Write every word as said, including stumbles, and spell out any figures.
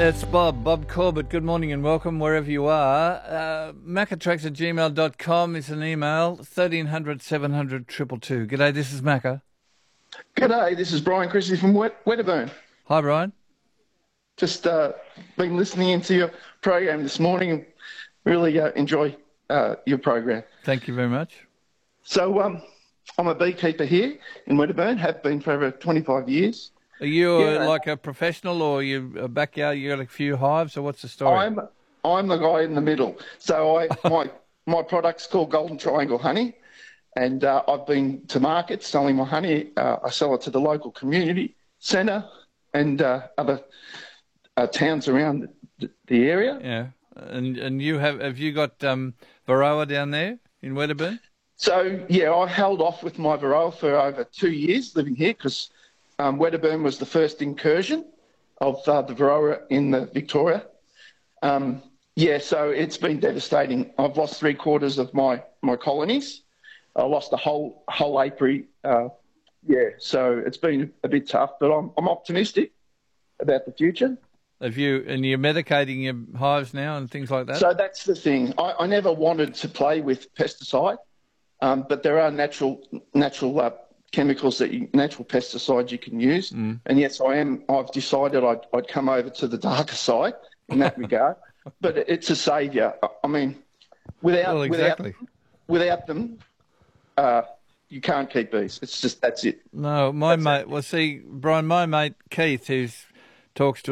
It's Bob, Bob Corbett. Good morning and welcome wherever you are. Uh, macatrax at gmail dot com is an email, thirteen hundred seven hundred two two two. G'day, this is Macca. G'day, this is Brian Christie from Wet- Wedderburn. Hi, Brian. Just uh, been listening into your program this morning and really uh, enjoy uh, your program. Thank you very much. So um, I'm a beekeeper here in Wedderburn, have been for over twenty-five years. Are you Yeah. uh, like a professional, or you a backyard, you got a few hives, or what's the story? I'm I'm the guy in the middle. So I my my product's called Golden Triangle Honey, and uh, I've been to market selling my honey. Uh, I sell it to the local community centre and uh, other uh, towns around the, the area. Yeah, and and you have have you got um, Varroa down there in Wedderburn? So yeah, I held off with my Varroa for over two years living here because um, Wedderburn was the first incursion of uh, the Varroa in the Victoria. Um, yeah, so it's been devastating. I've lost three quarters of my, my colonies. I lost a whole whole apiary. Uh, yeah, so it's been a bit tough, but I'm I'm optimistic about the future. Have you and you're medicating your hives now and things like that? So that's the thing. I, I never wanted to play with pesticide, um, but there are natural natural uh, chemicals that you, natural pesticides you can use. Mm. And yes, I am. I've decided I'd, I'd come over to the darker side in that regard. But it's a saviour. I- I mean, without Well, exactly. without without them, uh, you can't keep bees. It's just that's it. No, my That's mate. Well, see, Brian, my mate Keith, who talks to